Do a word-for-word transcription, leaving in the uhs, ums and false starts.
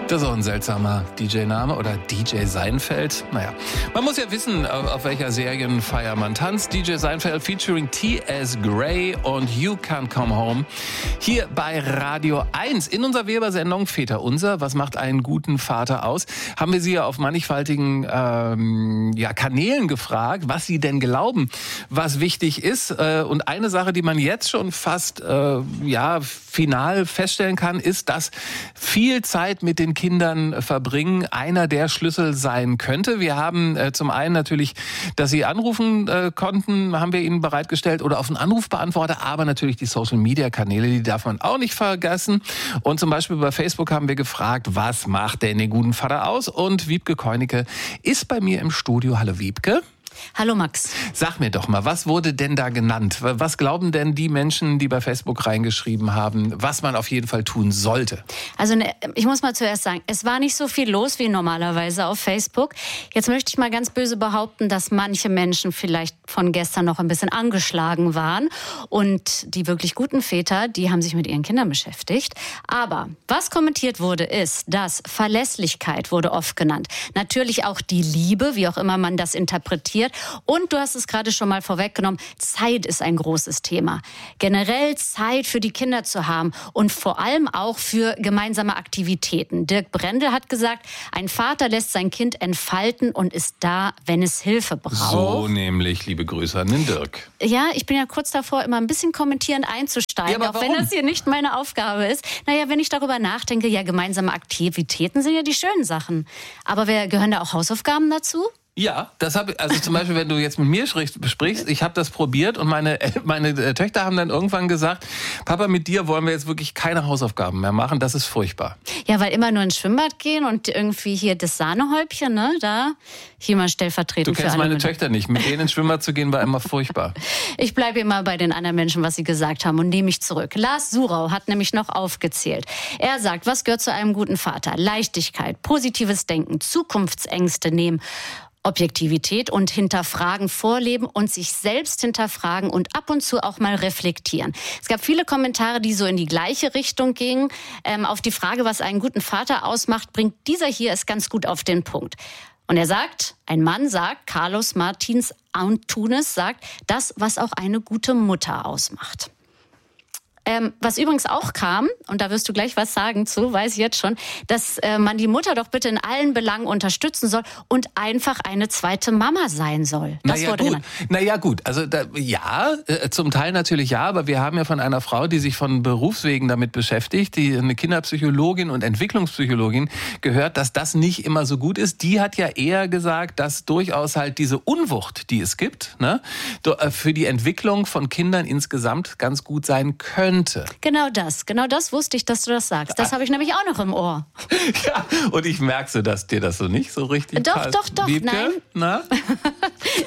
Das ist auch ein seltsamer D J-Name oder D J Seinfeld. Naja, man muss ja wissen, auf welcher Serienfeier man tanzt. D J Seinfeld featuring T S. Gray und You Can't Come Home. Hier bei Radio eins. In unserer Weber-Sendung Väter unser, was macht einen guten Vater aus, haben wir Sie ja auf mannigfaltigen ähm, ja, Kanälen gefragt, was Sie denn glauben, was wichtig ist. Äh, und eine Sache, die man jetzt schon fast äh, ja, final feststellen kann, ist, dass viel Zeit mit den Kindern verbringen einer der Schlüssel sein könnte. Wir haben äh, zum einen natürlich, dass sie anrufen äh, konnten, haben wir ihnen bereitgestellt oder auf einen Anrufbeantworter, aber natürlich die Social-Media-Kanäle, die darf man auch nicht vergessen. Und zum Beispiel bei Facebook haben wir gefragt, was macht denn den guten Vater aus? Und Wiebke Keunicke ist bei mir im Studio. Hallo Wiebke. Hallo Max. Sag mir doch mal, was wurde denn da genannt? Was glauben denn die Menschen, die bei Facebook reingeschrieben haben, was man auf jeden Fall tun sollte? Also ne, ich muss mal zuerst sagen, es war nicht so viel los wie normalerweise auf Facebook. Jetzt möchte ich mal ganz böse behaupten, dass manche Menschen vielleicht von gestern noch ein bisschen angeschlagen waren. Und die wirklich guten Väter, die haben sich mit ihren Kindern beschäftigt. Aber was kommentiert wurde, ist, dass Verlässlichkeit wurde oft genannt. Natürlich auch die Liebe, wie auch immer man das interpretiert. Und du hast es gerade schon mal vorweggenommen, Zeit ist ein großes Thema. Generell Zeit für die Kinder zu haben und vor allem auch für gemeinsame Aktivitäten. Dirk Brendel hat gesagt, ein Vater lässt sein Kind entfalten und ist da, wenn es Hilfe braucht. So nämlich, liebe Grüße an den Dirk. Ja, ich bin ja kurz davor, immer ein bisschen kommentierend einzusteigen, ja, auch wenn das hier nicht meine Aufgabe ist. Naja, wenn ich darüber nachdenke, ja, gemeinsame Aktivitäten sind ja die schönen Sachen. Aber wer, gehören da auch Hausaufgaben dazu? Ja, das habe also zum Beispiel, wenn du jetzt mit mir sprichst, ich habe das probiert und meine meine Töchter haben dann irgendwann gesagt, Papa, mit dir wollen wir jetzt wirklich keine Hausaufgaben mehr machen, das ist furchtbar. Ja, weil immer nur ins Schwimmbad gehen und irgendwie hier das Sahnehäubchen, ne, da hier mal stellvertretend für alle. Du kennst meine Töchter nicht, mit denen ins Schwimmbad zu gehen war immer furchtbar. Ich bleibe immer bei den anderen Menschen, was sie gesagt haben und nehme mich zurück. Lars Surau hat nämlich noch aufgezählt. Er sagt, was gehört zu einem guten Vater? Leichtigkeit, positives Denken, Zukunftsängste nehmen, Objektivität und hinterfragen, vorleben und sich selbst hinterfragen und ab und zu auch mal reflektieren. Es gab viele Kommentare, die so in die gleiche Richtung gingen. Ähm, auf die Frage, was einen guten Vater ausmacht, bringt dieser hier es ganz gut auf den Punkt. Und er sagt, ein Mann sagt, Carlos Martins Antunes sagt, das, was auch eine gute Mutter ausmacht. Ähm, was übrigens auch kam, und da wirst du gleich was sagen zu, weiß ich jetzt schon, dass äh, man die Mutter doch bitte in allen Belangen unterstützen soll und einfach eine zweite Mama sein soll. Das naja, wurde gut. genannt. Naja gut, also da, ja, äh, zum Teil natürlich ja, aber wir haben ja von einer Frau, die sich von Berufswegen damit beschäftigt, die eine Kinderpsychologin und Entwicklungspsychologin gehört, dass das nicht immer so gut ist. Die hat ja eher gesagt, dass durchaus halt diese Unwucht, die es gibt, ne, für die Entwicklung von Kindern insgesamt ganz gut sein könnte. Genau das, genau das wusste ich, dass du das sagst. Das habe ich nämlich auch noch im Ohr. Ja, und ich merke so, dass dir das so nicht so richtig doch, passt. Doch, doch, doch, Wiebke? nein. Na?